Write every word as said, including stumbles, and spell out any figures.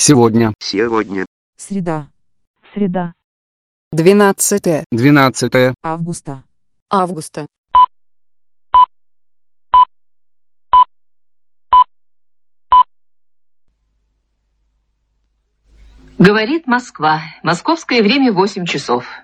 Сегодня. Сегодня. Среда. Среда. Двенадцатое. Двенадцатое. Августа. Августа. Говорит Москва. Московское время восемь часов.